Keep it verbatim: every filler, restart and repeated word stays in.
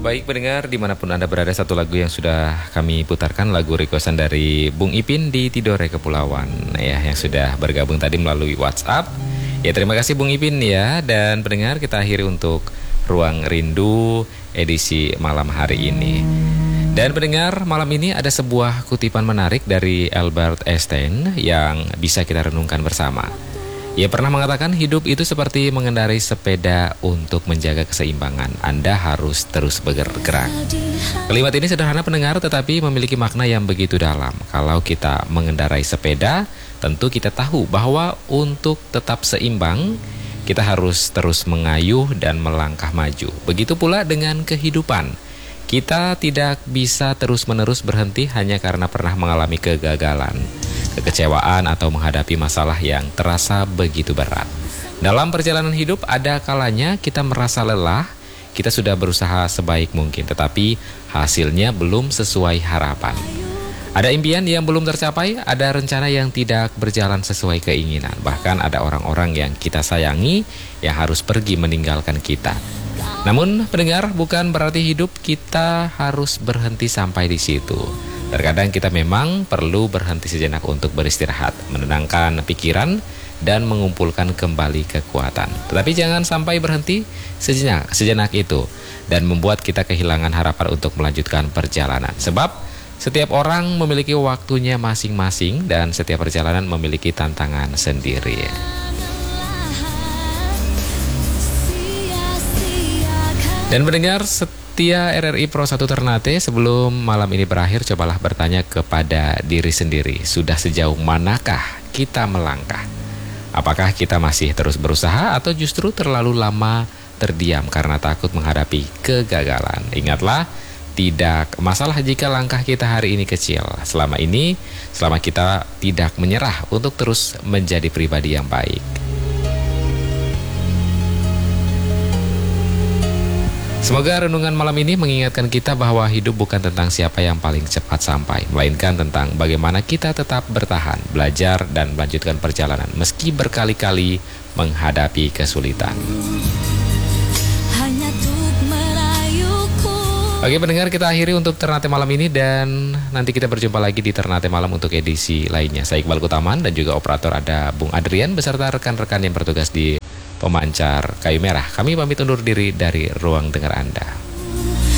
Baik pendengar, dimanapun Anda berada, satu lagu yang sudah kami putarkan, lagu requestan dari Bung Ipin di Tidore Kepulauan ya, yang sudah bergabung tadi melalui WhatsApp. Ya, terima kasih Bung Ipin ya. Dan pendengar, kita akhiri untuk Ruang Rindu edisi malam hari ini. Dan pendengar, malam ini ada sebuah kutipan menarik dari Albert Einstein yang bisa kita renungkan bersama. Ia pernah mengatakan hidup itu seperti mengendarai sepeda untuk menjaga keseimbangan. Anda harus terus bergerak. Kalimat ini sederhana pendengar, tetapi memiliki makna yang begitu dalam. Kalau kita mengendarai sepeda, tentu kita tahu bahwa untuk tetap seimbang, kita harus terus mengayuh dan melangkah maju. Begitu pula dengan kehidupan. Kita tidak bisa terus-menerus berhenti hanya karena pernah mengalami kegagalan, kekecewaan, atau menghadapi masalah yang terasa begitu berat. Dalam perjalanan hidup ada kalanya kita merasa lelah, kita sudah berusaha sebaik mungkin, tetapi hasilnya belum sesuai harapan. Ada impian yang belum tercapai, ada rencana yang tidak berjalan sesuai keinginan. Bahkan ada orang-orang yang kita sayangi yang harus pergi meninggalkan kita. Namun pendengar, bukan berarti hidup kita harus berhenti sampai di situ. Terkadang kita memang perlu berhenti sejenak untuk beristirahat, menenangkan pikiran, dan mengumpulkan kembali kekuatan. Tetapi jangan sampai berhenti sejenak, sejenak itu dan membuat kita kehilangan harapan untuk melanjutkan perjalanan. Sebab setiap orang memiliki waktunya masing-masing dan setiap perjalanan memiliki tantangan sendiri. Dan mendengar setia R R I Pro satu Ternate, sebelum malam ini berakhir, cobalah bertanya kepada diri sendiri, sudah sejauh manakah kita melangkah? Apakah kita masih terus berusaha atau justru terlalu lama terdiam karena takut menghadapi kegagalan? Ingatlah, tidak masalah jika langkah kita hari ini kecil. Selama ini, selama kita tidak menyerah untuk terus menjadi pribadi yang baik. Semoga renungan malam ini mengingatkan kita bahwa hidup bukan tentang siapa yang paling cepat sampai, melainkan tentang bagaimana kita tetap bertahan, belajar, dan melanjutkan perjalanan meski berkali-kali menghadapi kesulitan. Oke pendengar, kita akhiri untuk Ternate malam ini dan nanti kita berjumpa lagi di Ternate malam untuk edisi lainnya. Saya Iqbal Kutaman dan juga operator ada Bung Adrian beserta rekan-rekan yang bertugas di pemancar kayu merah. Kami pamit undur diri dari ruang dengar Anda.